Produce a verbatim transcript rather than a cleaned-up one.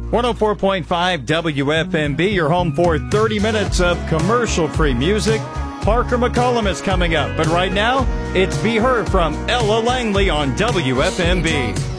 one oh four point five W F M B, your home for thirty minutes of commercial-free music. Parker McCollum is coming up, but right now, it's Be Her from Ella Langley on W F M B.